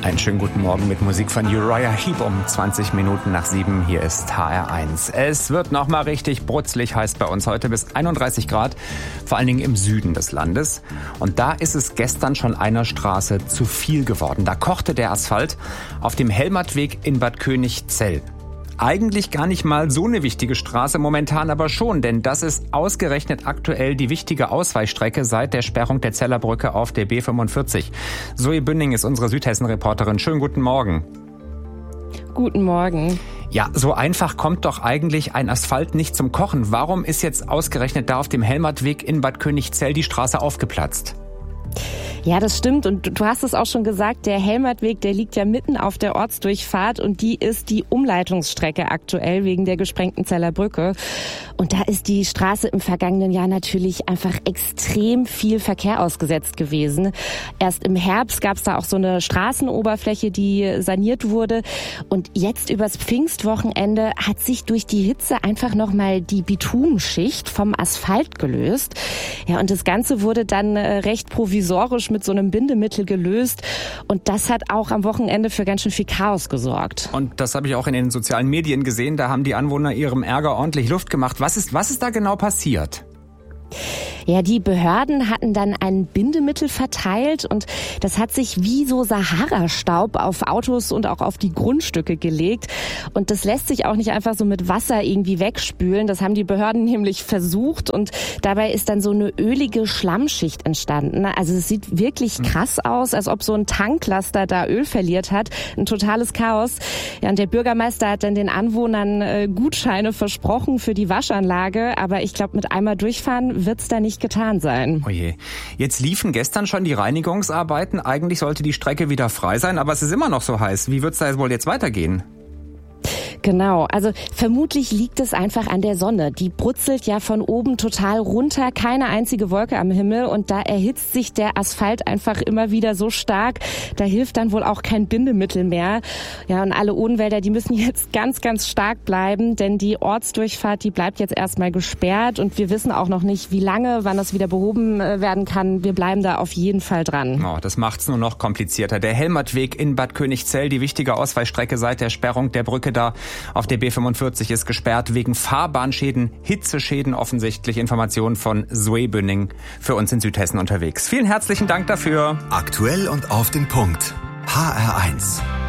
Einen schönen guten Morgen mit Musik von Uriah Heep um 20 Minuten nach 7. Hier ist HR1. Es wird nochmal richtig brutzlig heiß bei uns heute bis 31 Grad, vor allen Dingen im Süden des Landes. Und da ist es gestern schon einer Straße zu viel geworden. Da kochte der Asphalt auf dem Helmertweg in Bad Königzell. Eigentlich gar nicht mal so eine wichtige Straße, momentan aber schon, denn das ist ausgerechnet aktuell die wichtige Ausweichstrecke seit der Sperrung der Zeller Brücke auf der B45. Zoe Bünning ist unsere Südhessen-Reporterin. Schönen guten Morgen. Guten Morgen. Ja, so einfach kommt doch eigentlich ein Asphalt nicht zum Kochen. Warum ist jetzt ausgerechnet da auf dem Helmertweg in Bad Königzell die Straße aufgeplatzt? Ja, das stimmt und du hast es auch schon gesagt, der Helmertweg, der liegt ja mitten auf der Ortsdurchfahrt und die ist die Umleitungsstrecke aktuell wegen der gesprengten Zeller Brücke. Und da ist die Straße im vergangenen Jahr natürlich einfach extrem viel Verkehr ausgesetzt gewesen. Erst im Herbst gab es da auch so eine Straßenoberfläche, die saniert wurde. Und jetzt übers Pfingstwochenende hat sich durch die Hitze einfach nochmal die Bitumenschicht vom Asphalt gelöst. Ja, und das Ganze wurde dann recht provisorisch mit so einem Bindemittel gelöst. Und das hat auch am Wochenende für ganz schön viel Chaos gesorgt. Und das habe ich auch in den sozialen Medien gesehen. Da haben die Anwohner ihrem Ärger ordentlich Luft gemacht. Was ist da genau passiert? Ja, die Behörden hatten dann ein Bindemittel verteilt und das hat sich wie so Sahara-Staub auf Autos und auch auf die Grundstücke gelegt. Und das lässt sich auch nicht einfach so mit Wasser irgendwie wegspülen. Das haben die Behörden nämlich versucht und dabei ist dann so eine ölige Schlammschicht entstanden. Also es sieht wirklich krass aus, als ob so ein Tanklaster da Öl verliert hat. Ein totales Chaos. Ja, und der Bürgermeister hat dann den Anwohnern Gutscheine versprochen für die Waschanlage. Aber ich glaube, mit einmal durchfahren wird's da nicht getan sein. Oh je. Jetzt liefen gestern schon die Reinigungsarbeiten. Eigentlich sollte die Strecke wieder frei sein, aber es ist immer noch so heiß. Wie wird's da wohl jetzt weitergehen? Genau, also vermutlich liegt es einfach an der Sonne. Die brutzelt ja von oben total runter, keine einzige Wolke am Himmel und da erhitzt sich der Asphalt einfach immer wieder so stark. Da hilft dann wohl auch kein Bindemittel mehr. Ja, und alle Odenwälder, die müssen jetzt ganz, ganz stark bleiben, denn die Ortsdurchfahrt, die bleibt jetzt erstmal gesperrt und wir wissen auch noch nicht, wie lange, wann das wieder behoben werden kann. Wir bleiben da auf jeden Fall dran. Oh, das macht's nur noch komplizierter. Der Helmertweg in Bad Königzell, die wichtige Ausweichstrecke seit der Sperrung der Brücke da auf der B45 ist gesperrt wegen Fahrbahnschäden, Hitzeschäden offensichtlich. Informationen von Zoe Bünning für uns in Südhessen unterwegs. Vielen herzlichen Dank dafür. Aktuell und auf den Punkt. HR1.